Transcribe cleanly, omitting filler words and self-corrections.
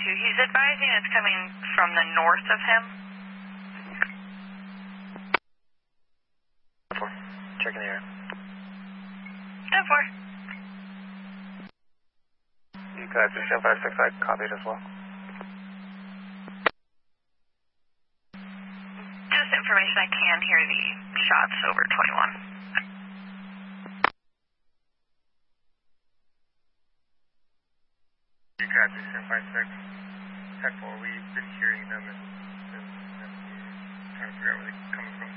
He's advising it's coming from the north of him. Checking the air. 10-4. You guys are 7565, copied as well. Just information, I can hear the shots over 21. You guys are 756, 10-4, we've been hearing them and trying to figure out where they're coming from.